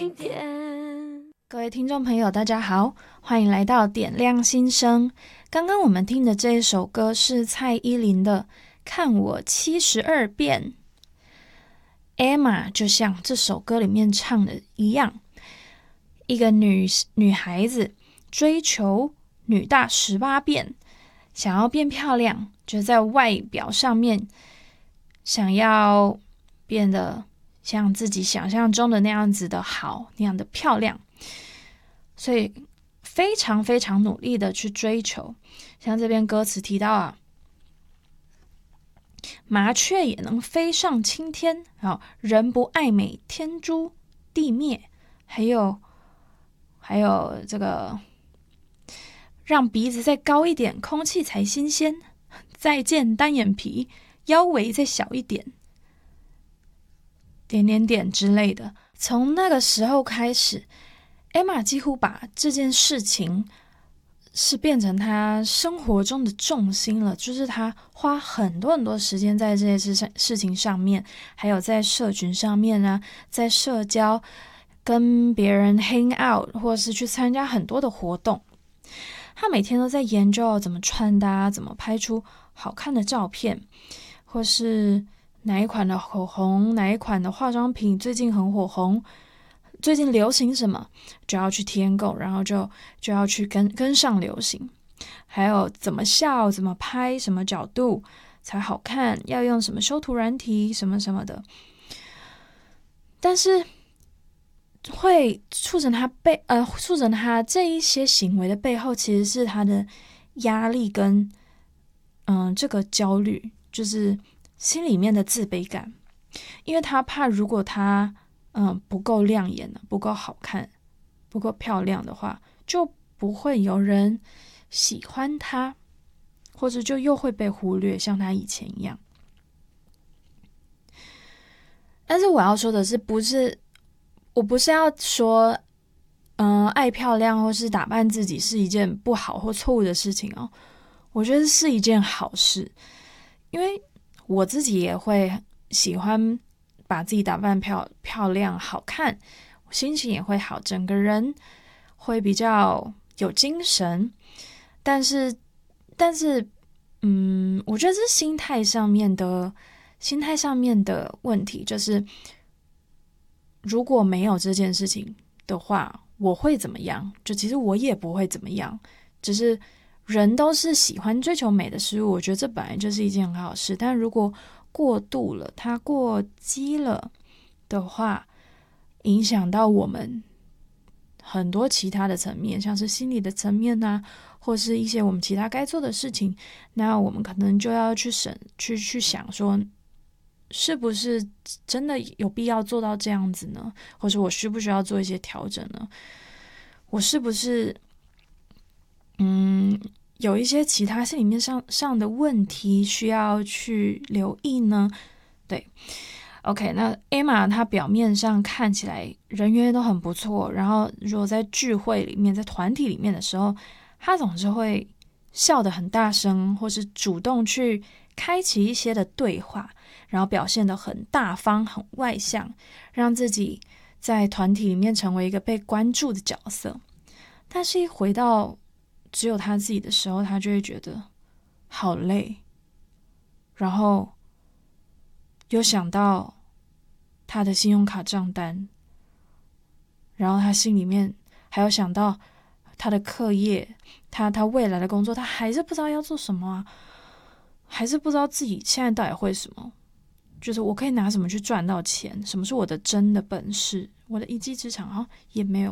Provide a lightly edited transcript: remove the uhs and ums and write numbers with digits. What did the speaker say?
各位听众朋友大家好，欢迎来到点亮心声。刚刚我们听的这一首歌是蔡依林的看我72遍。 Emma 就像这首歌里面唱的一样，一个女孩子追求女大18变，想要变漂亮，就在外表上面想要变得像自己想象中的那样子的好，那样的漂亮，所以非常非常努力的去追求。像这边歌词提到啊，麻雀也能飞上青天，人不爱美天诛地灭，还有这个让鼻子再高一点，空气才新鲜，再见单眼皮，腰围再小一点，点点点之类的。从那个时候开始， Emma 几乎把这件事情是变成她生活中的重心了，就是她花很多很多时间在这些事情上面，还有在社群上面啊，在社交，跟别人 hang out， 或是去参加很多的活动。她每天都在研究怎么穿搭，怎么拍出好看的照片，或是哪一款的口红，哪一款的化妆品最近很火红，最近流行什么就要去添购，然后就要去跟上流行。还有怎么笑，怎么拍，什么角度才好看，要用什么修图软体什么什么的。但是会促成他这一些行为的背后，其实是他的压力跟这个焦虑，就是心里面的自卑感。因为他怕如果他不够亮眼，不够好看，不够漂亮的话，就不会有人喜欢他，或者就又会被忽略，像他以前一样。但是我要说的是，我不是要说爱漂亮或是打扮自己是一件不好或错误的事情哦。我觉得是一件好事，因为我自己也会喜欢把自己打扮漂亮好看，心情也会好，整个人会比较有精神。但是我觉得这是心态上面的问题，就是如果没有这件事情的话，我会怎么样？就其实我也不会怎么样，只是人都是喜欢追求美的事物，我觉得这本来就是一件很好的事。但如果过度了，它过激了的话，影响到我们很多其他的层面，像是心理的层面啊，或是一些我们其他该做的事情，那我们可能就要去想说，是不是真的有必要做到这样子呢？或者我需不需要做一些调整呢？我是不是有一些其他心里面上的问题需要去留意呢？对 OK， 那 Emma 她表面上看起来人缘都很不错，然后如果在聚会里面，在团体里面的时候，她总是会笑得很大声，或是主动去开启一些的对话，然后表现得很大方很外向，让自己在团体里面成为一个被关注的角色。但是一回到只有他自己的时候，他就会觉得好累，然后又想到他的信用卡账单，然后他心里面还有想到他的课业，他未来的工作，他还是不知道要做什么啊，还是不知道自己现在到底会什么，就是我可以拿什么去赚到钱，什么是我的真的本事，我的一技之长也没有。